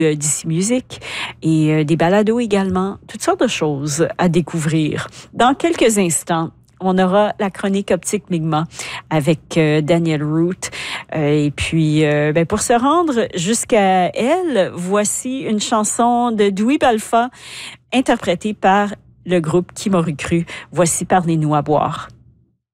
d'ici Musique et des balados également, toutes sortes de choses à découvrir. Dans quelques instants, on aura la chronique Optique Mi'kmaq avec Daniel Root. Et puis, pour se rendre jusqu'à elle, voici une chanson de Dweeb Alpha interprétée par le groupe Qui m'aurait cru. Voici Parlez-nous à boire.